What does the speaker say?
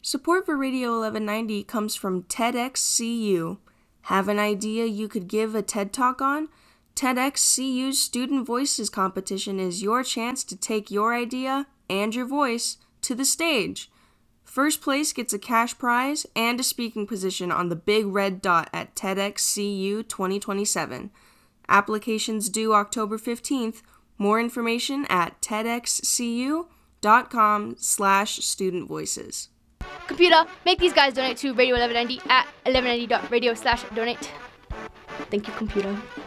Support for Radio 1190 comes from TEDxCU. Have an idea you could give a TED Talk on? TEDxCU's Student Voices competition is your chance to take your idea and your voice to the stage. First place gets a cash prize and a speaking position on the big red dot at TEDxCU 2027. Applications due October 15th. More information at tedxcu.com/studentvoices. Computer, make these guys donate to Radio 1190 at 1190.radio/donate. Thank you, computer.